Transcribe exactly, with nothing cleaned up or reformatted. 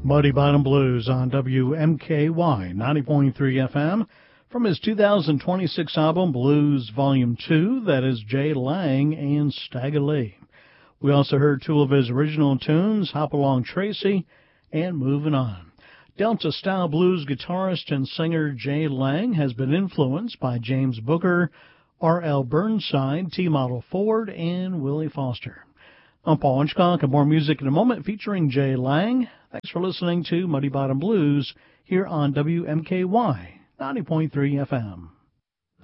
Muddy Bottom Blues on W M K Y ninety point three F M from his two thousand twenty-six album Blues Volume two, that is Jay Lang and Stagger Lee. We also heard two of his original tunes, Hop Along Tracy and Moving On. Delta-style blues guitarist and singer Jay Lang has been influenced by James Booker, R L Burnside, T-Model Ford, and Willie Foster. I'm Paul Hitchcock, and more music in a moment featuring Jay Lang. Thanks for listening to Muddy Bottom Blues here on W M K Y ninety point three F M.